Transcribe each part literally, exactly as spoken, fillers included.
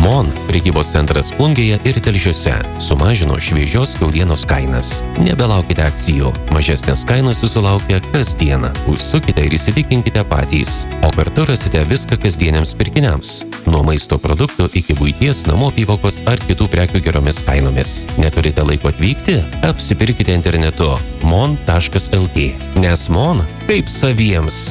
Mon prekybos centras Plungėje ir Telšiuose sumažino šviežios kiaulienos kainas. Nebelaukite akcijų, mažesnės kainos jūsų laukia kasdieną. Užsukite ir įsitikinkite patys, o kartu rasite viską kasdieniams pirkiniams. Nuo maisto produktų iki buities, namų apyvokos ar kitų prekių geromis kainomis. Neturite laiko atvykti? Apsipirkite internetu mon taškas lt, nes Mon kaip saviems.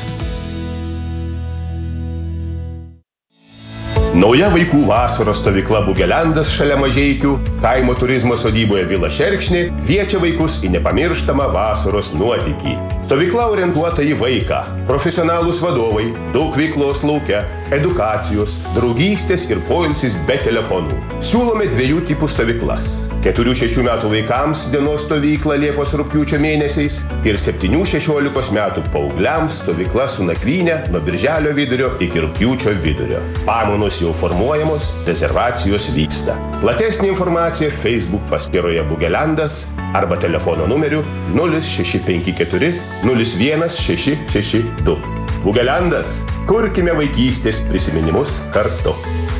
Nauja vaikų vasaros stovykla Bugelendas šalia Mažeikių, kaimo turizmo sodyboje Vila Šerkšnė kviečia vaikus į nepamirštamą vasaros nuotykį. Stovykla orientuota į vaiką, profesionalūs vadovai, daug veiklos lauke, edukacijos, draugystės ir poilsis be telefonų. Siūlome dviejų tipų stovyklas. keturių šešių metų vaikams dienos stovykla Liepos rugpjūčio mėnesiais ir septynių šešiolikos metų paaugliams stovykla su nakvyne nuo birželio vidurio iki rugpjūčio vidurio. Pamainos jau formuojamos, rezervacijos vyksta. Platesnė informacija Facebook paskyroje Bugelendas arba telefono numeriu nulis šeši penki keturi nulis vienas šeši šeši du. Bugelendas, kurkime vaikystės prisiminimus kartu.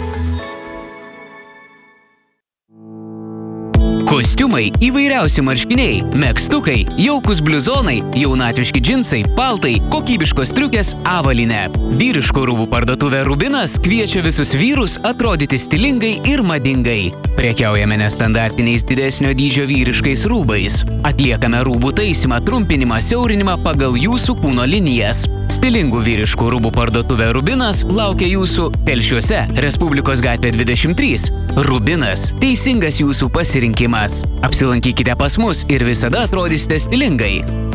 Kostiumai, įvairiausi marškiniai, megztukai, jaukūs bliuzonai, jaunatviški džinsai, paltai, kokybiškos striukės, avalynė. Vyriškų rūbų parduotuvė Rubinas kviečia visus vyrus atrodyti stilingai ir madingai. Prekiaujame nestandartiniais didesnio dydžio vyriškais rūbais. Atliekame rūbų taisymą, trumpinimą, siaurinimą pagal jūsų kūno linijas. Stilingų vyriškų rūbų parduotuvė Rubinas laukia jūsų Telšiuose, Respublikos gatvė dvidešimt trys. Rubinas – teisingas jūsų pasirinkimas. Apsilankykite pas mus ir visada atrodysite stilingai.